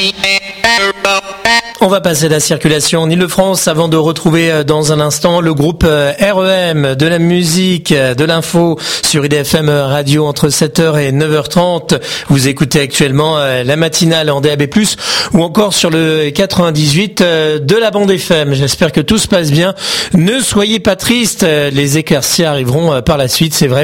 On va passer la circulation en Ile-de-France avant de retrouver dans un instant le groupe REM, de la musique, de l'info sur IDFM Radio entre 7h et 9h30. Vous écoutez actuellement la matinale en DAB+, ou encore sur le 98 de la bande FM. J'espère que tout se passe bien. Ne soyez pas tristes, les éclaircies arriveront par la suite, c'est vrai.